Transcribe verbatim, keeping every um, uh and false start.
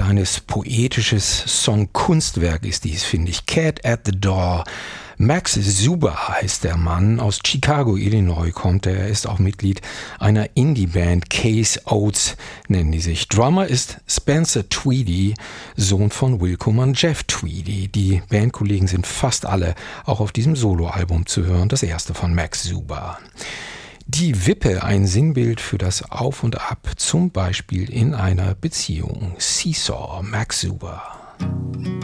kleines poetisches Songkunstwerk ist dies, finde ich. Cat at the Door. Max Zuber heißt der Mann. Aus Chicago, Illinois kommt er. Er ist auch Mitglied einer Indie-Band. Case Oates nennen die sich. Drummer ist Spencer Tweedy, Sohn von Willkommen und Jeff Tweedy. Die Bandkollegen sind fast alle auch auf diesem Soloalbum zu hören. Das erste von Max Zuber. Die Wippe, ein Sinnbild für das Auf und Ab, zum Beispiel in einer Beziehung. Seesaw, Max Zuber.